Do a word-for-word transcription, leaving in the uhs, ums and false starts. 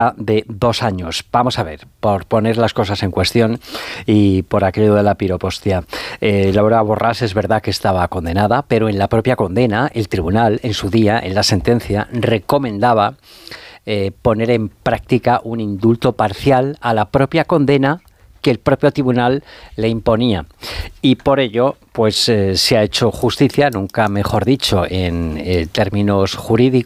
de dos años. Vamos a ver, por poner las cosas en cuestión y por aquello de la piropostia. Eh, Laura Borràs es verdad que estaba condenada, pero en la propia condena, el tribunal, en su día, en la sentencia, recomendaba eh, poner en práctica un indulto parcial a la propia condena que el propio tribunal le imponía. Y por ello, pues eh, se ha hecho justicia, nunca mejor dicho, en eh, términos jurídicos,